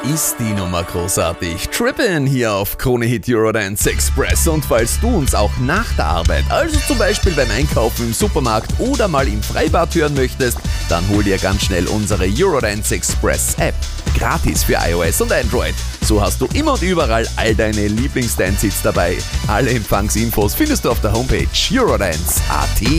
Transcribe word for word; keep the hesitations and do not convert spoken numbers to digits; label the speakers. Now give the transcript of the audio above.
Speaker 1: Ist die Nummer großartig. Trippin' hier auf Krone Hit Eurodance Express. Und falls du uns auch nach der Arbeit, also zum Beispiel beim Einkaufen im Supermarkt oder mal im Freibad hören möchtest, dann hol dir ganz schnell unsere Eurodance Express App. Gratis für iOS und Android. So hast du immer und überall all deine Lieblings-Dance-Hits dabei. Alle Empfangsinfos findest du auf der Homepage eurodance punkt at.